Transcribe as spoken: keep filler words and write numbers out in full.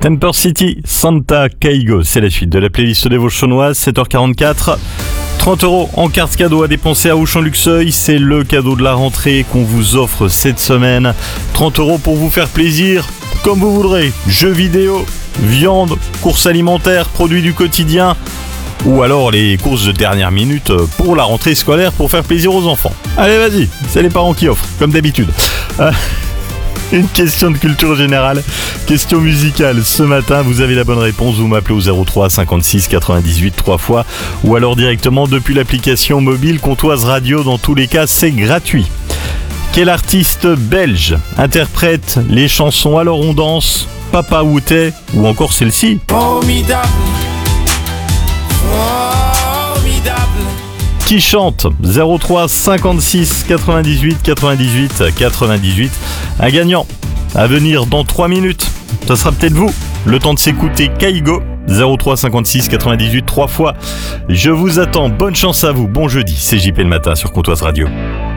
Temper City, Santa Caigo, c'est la suite de la playlist des Vosges chaunoises, sept heures quarante-quatre. trente euros en carte cadeau à dépenser à Auchan-Luxeuil, c'est le cadeau de la rentrée qu'on vous offre cette semaine. trente euros pour vous faire plaisir, comme vous voudrez. Jeux vidéo, viande, courses alimentaires, produits du quotidien, ou alors les courses de dernière minute pour la rentrée scolaire pour faire plaisir aux enfants. Allez, vas-y, c'est les parents qui offrent, comme d'habitude. Euh, une question de culture générale, question musicale. Ce matin, vous avez la bonne réponse, vous m'appelez au zéro trois cinquante-six quatre-vingt-dix-huit trois fois, ou alors directement depuis l'application mobile Comtoise Radio. Dans tous les cas, c'est gratuit. Quel artiste belge interprète les chansons Alors on danse, Papa où t'es, ou encore celle-ci? Formidable. Formidable. Qui chante? Zéro trois cinquante-six quatre-vingt-dix-huit quatre-vingt-dix-huit quatre-vingt-dix-huit. Un gagnant à venir dans trois minutes. Ça sera peut-être vous. Le temps de s'écouter Caigo. Zéro trois cinquante-six quatre-vingt-dix-huit trois fois. Je vous attends. Bonne chance à vous. Bon jeudi. C'est J P le matin sur Comtoise Radio.